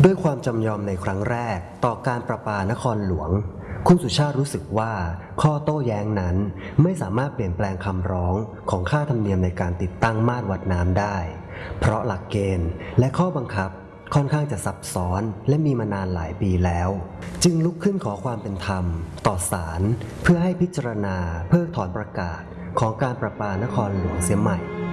ด้วยความจำยอมในครั้งแรกต่อการประปานครหลวงคุณสุชาติรู้สึกว่าข้อโต้แย้งนั้นไม่สามารถเปลี่ยนแปลงคำร้องของค่าธรรมเนียมในการติดตั้งมาตรวัดน้ำได้เพราะหลักเกณฑ์และข้อบังคับค่อนข้างจะซับซ้อนและมีมานานหลายปีแล้วจึงลุกขึ้นขอความเป็นธรรมต่อศาลเพื่อให้พิจารณาเพิกถอนประกาศของการประปานครหลวงเสียใหม่